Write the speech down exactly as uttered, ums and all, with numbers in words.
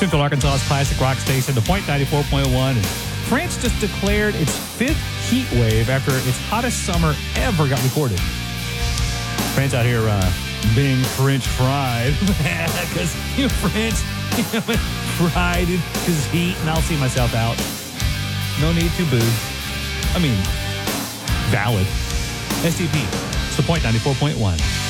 Central Arkansas's classic rock station, The Point ninety-four point one. And France just declared its fifth heat wave after its hottest summer ever got recorded. France out here uh, being French fried because you know, French you know, fried because heat, and I'll see myself out. No need to boo. I mean, valid. S T P. It's The Point ninety-four point one.